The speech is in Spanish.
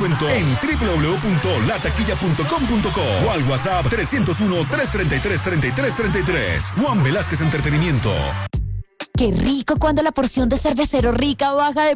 descuento en www.lataquilla.com.co o al WhatsApp 301-333-3333. Juan Velázquez Entretenimiento. Qué rico cuando la porción de cervecero rica baja de